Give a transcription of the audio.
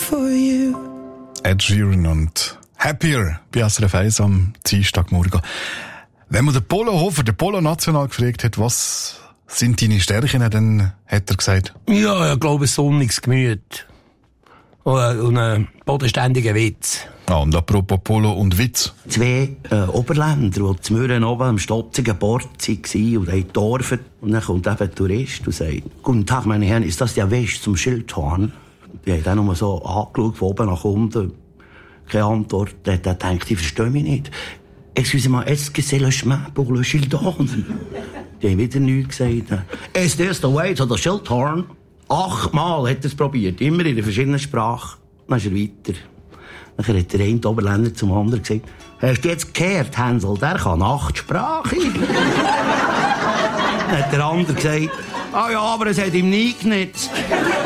for you. Ed Sheeran und Happier bei SRF 1 am Dienstagmorgen. Wenn man den Polo Hofer, den Polo National gefragt hat, was sind deine Stärken, dann hat er gesagt: Ja, ich glaube, ein sonniges Gemüt. Und einen bodenständigen Witz. Ah, und apropos Polo und Witz. Zwei Oberländer, die zu Mürren oben am stotzigen Bord waren und haben gedorfen. Und dann kommt eben ein Tourist und sagt: Guten Tag, meine Herren, ist das der Weg zum Schildhorn? Die haben dann nur so angeschaut, von oben nach unten. Keine Antwort. Der hat gedacht, ich verstehe mich nicht. Excusez-moi, est-ce que c'est le chemin pour le Schildhorn? Die haben wieder nichts gesagt. Ist das der Weg zu der Schildhorn? 8-mal hat er es probiert, immer in einer verschiedenen Sprache. Dann ist er weiter. Dann hat der eine Oberländer zum anderen gesagt: Hast du jetzt gehört, Hänsel, der kann 8 Sprachen? Dann hat der andere gesagt: Ah ja, aber es hat ihm nie genützt.